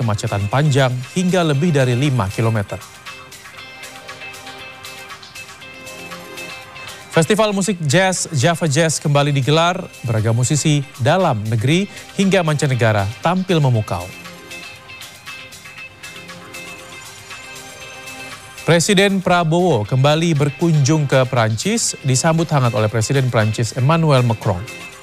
kemacetan panjang hingga lebih dari 5 km. Festival musik jazz Java Jazz kembali digelar, beragam musisi dalam negeri hingga mancanegara tampil memukau. Presiden Prabowo kembali berkunjung ke Prancis, disambut hangat oleh Presiden Prancis Emmanuel Macron.